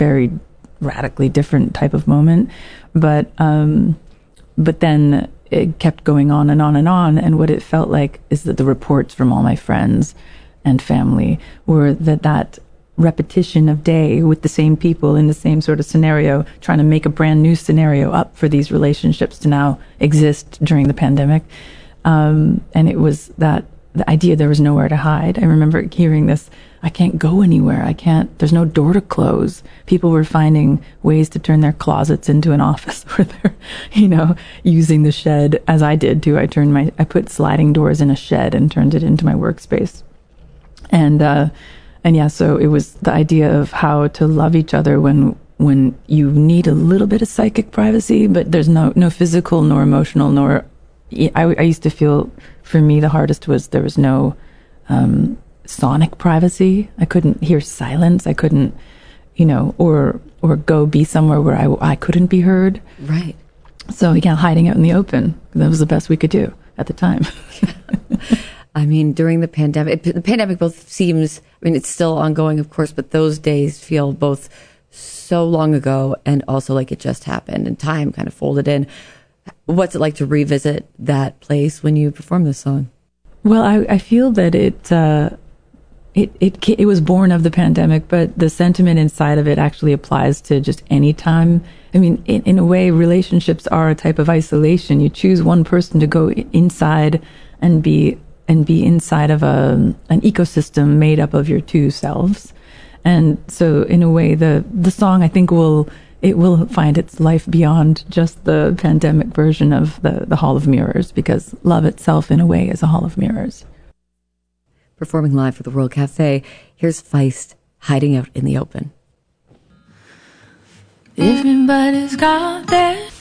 very radically different type of moment. But then it kept going on and on and on. And what it felt like is that the reports from all my friends and family were that repetition of day with the same people in the same sort of scenario, trying to make a brand new scenario up for these relationships to now exist during the pandemic. And it was that the idea there was nowhere to hide. I remember hearing this, I can't go anywhere. There's no door to close. People were finding ways to turn their closets into an office where they're, using the shed, as I did too. I put sliding doors in a shed and turned it into my workspace. And yeah, so it was the idea of how to love each other when you need a little bit of psychic privacy, but there's no physical nor emotional nor. I used to feel, for me, the hardest was there was no sonic privacy. I couldn't hear silence. I couldn't, or go be somewhere where I couldn't be heard. Right. So yeah, hiding out in the open. That was the best we could do at the time. I mean, during the pandemic both seems, it's still ongoing, of course, but those days feel both so long ago and also like it just happened and time kind of folded in. What's it like to revisit that place when you perform this song? Well, I feel that it was born of the pandemic, but the sentiment inside of it actually applies to just any time. I mean, in a way, relationships are a type of isolation. You choose one person to go inside and be inside of an ecosystem made up of your two selves. And so in a way, the song, I think, will find its life beyond just the pandemic version of the Hall of Mirrors, because love itself, in a way, is a Hall of Mirrors. Performing live for the World Cafe, here's Feist, Hiding Out in the Open. Everybody's got their